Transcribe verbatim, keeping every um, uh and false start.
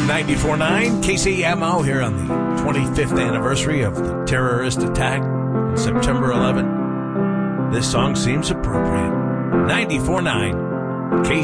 ninety-four point nine K C M O here on the twenty-fifth anniversary of the terrorist attack on September eleventh. This song seems appropriate. ninety-four point nine K